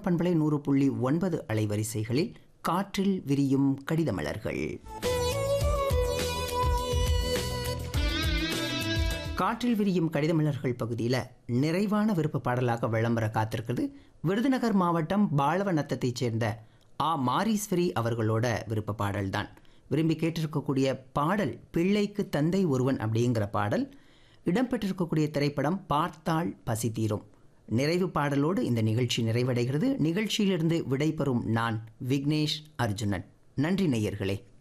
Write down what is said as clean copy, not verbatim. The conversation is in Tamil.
பண்பலை 100.9 அலைவரிசைகளில் காற்றில் விரியும் கடிதமலர்கள். காற்றில் விரியும் கடிதமலர்கள் பகுதியில் நிறைவான விருப்ப பாடலாக விளம்பர காத்திருக்கிறது. விருதுநகர் மாவட்டம் பாலவநத்தத்தைச் சேர்ந்த மாரீஸ்வரி அவர்களோட விருப்ப பாடல் தான். விரும்பி கேட்டிருக்கக்கூடிய பாடல் பிள்ளைக்கு தந்தை ஒருவன் அப்படிங்கிற பாடல். இடம்பெற்றிருக்கக்கூடிய திரைப்படம் பார்த்தால் பசி தீரும். நிறைவு பாடலோடு இந்த நிகழ்ச்சி நிறைவடைகிறது. நிகழ்ச்சியிலிருந்து விடைபெறும் நான் விக்னேஷ் அர்ஜுனன். நன்றி நேயர்களே.